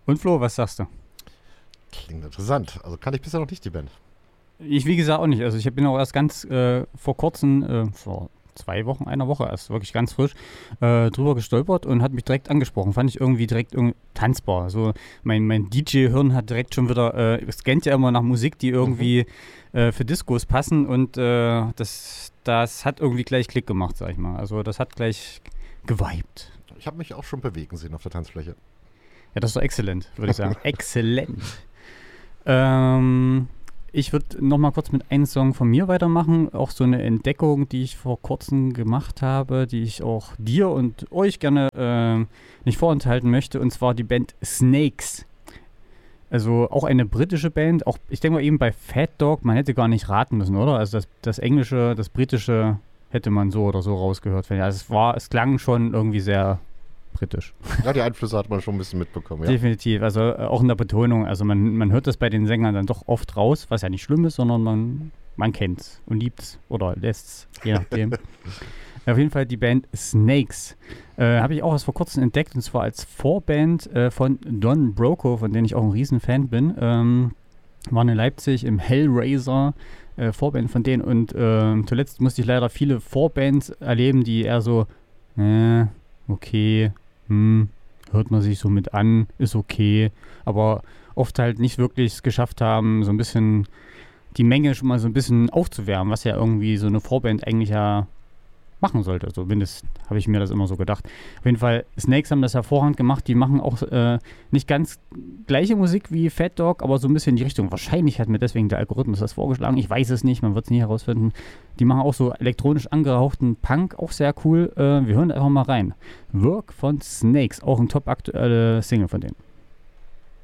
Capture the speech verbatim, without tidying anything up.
Und Flo, was sagst du? Klingt interessant. Also kannte ich bisher noch nicht die Band. Ich, wie gesagt, auch nicht. Also ich bin auch erst ganz äh, vor kurzem, äh, vor zwei Wochen, einer Woche erst, wirklich ganz frisch, äh, drüber gestolpert und hat mich direkt angesprochen. Fand ich irgendwie direkt irgendwie tanzbar. So mein, mein D J-Hirn hat direkt schon wieder, äh, es scannt ja immer nach Musik, die irgendwie mhm. äh, für Diskos passen und äh, das, das hat irgendwie gleich Klick gemacht, sag ich mal. Also das hat gleich geweibt. Ich habe mich auch schon bewegen sehen auf der Tanzfläche. Ja, das ist doch exzellent, würde ich sagen. Exzellent. Ähm... Ich würde noch mal kurz mit einem Song von mir weitermachen. Auch so eine Entdeckung, die ich vor kurzem gemacht habe, die ich auch dir und euch gerne äh, nicht vorenthalten möchte. Und zwar die Band Snakes. Also auch eine britische Band. Auch, ich denke mal eben bei Fat Dog, man hätte gar nicht raten müssen, oder? Also das, das Englische, das Britische hätte man so oder so rausgehört. Also es war, es klang schon irgendwie sehr britisch. Ja, die Einflüsse hat man schon ein bisschen mitbekommen, ja. Definitiv, also äh, auch in der Betonung, also man, man hört das bei den Sängern dann doch oft raus, was ja nicht schlimm ist, sondern man, man kennt es und liebt es oder lässt es, je nachdem. Auf jeden Fall die Band Snakes. Äh, habe ich auch erst vor kurzem entdeckt, und zwar als Vorband äh, von Don Broco, von dem ich auch ein Riesenfan bin. Ähm, waren in Leipzig im Hellraiser, äh, Vorband von denen, und äh, zuletzt musste ich leider viele Vorbands erleben, die eher so, äh, okay, hm, hört man sich so mit an, ist okay, aber oft halt nicht wirklich es geschafft haben, so ein bisschen die Menge schon mal so ein bisschen aufzuwärmen, was ja irgendwie so eine Vorband eigentlich ja machen sollte. Zumindest habe ich mir das immer so gedacht. Auf jeden Fall, Snakes haben das hervorragend gemacht. Die machen auch äh, nicht ganz gleiche Musik wie Fat Dog, aber so ein bisschen in die Richtung. Wahrscheinlich hat mir deswegen der Algorithmus das vorgeschlagen. Ich weiß es nicht, man wird es nie herausfinden. Die machen auch so elektronisch angehauchten Punk, auch sehr cool. Äh, wir hören einfach mal rein. Work von Snakes, auch ein top aktuelle Single von denen.